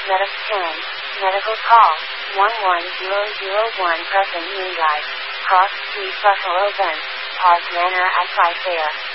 Medicine. Medical call. 11001 present Moonlight. Cross Street Buffalo Bench. Park Manor at Clyfair.